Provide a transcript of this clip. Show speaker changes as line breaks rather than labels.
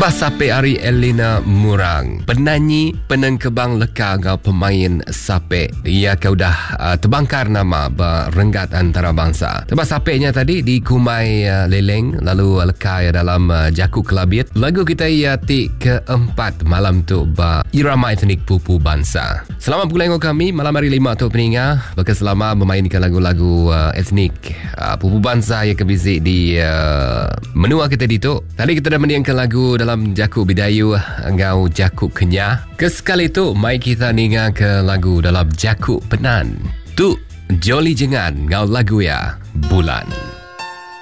Tebah sape Ari Elina Murang, penyanyi penengkebang leka ngau pemain sape. Ia kau dah terbangkar nama berenggat antarabangsa. Tebah sapenya tadi di Kumai Leleng, lalu leka dalam Jakuk Kelabit. Lagu kita ia keempat malam tu irama etnik pupu bangsa. Selamat bergulai dengan kami malam hari 5 tu peningat. Berkeselama memainkan lagu-lagu etnik pupu bangsa yang kebizik di menua kita itu. Tadi kita dah menyanyikan lagu dalam Jakuk Bidayu ngau Jakuk Kenyah. Kesekali tu mai kita ninga ke lagu dalam Jakuk Penan. Tu Joli Jengan ngau lagu ya Bulan.